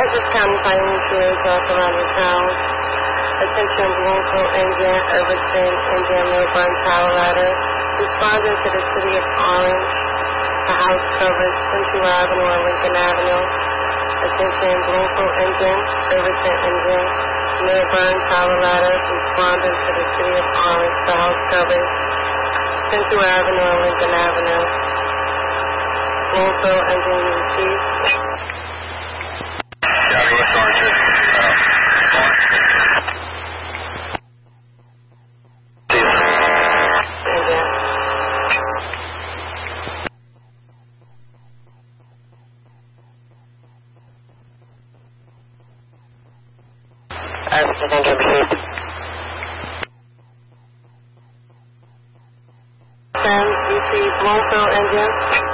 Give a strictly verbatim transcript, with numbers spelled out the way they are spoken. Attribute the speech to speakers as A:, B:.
A: Kansas County Fire Mutual around the town. Attention Bloomfield, Indiana, Irvington, Indiana, Milburn, Colorado. Responding to the city of Orange. The house covers Central Avenue and Lincoln Avenue. Attention Bloomfield, Indiana, Irvington, Indiana, Milburn, Colorado. Responding to the city of Orange. The house covers Central Avenue and Lincoln Avenue. Bloomfield, Indiana, Chief.
B: Yeah, West Orange.
A: Everything can be received. Sam, you see Bloomfield, Indiana?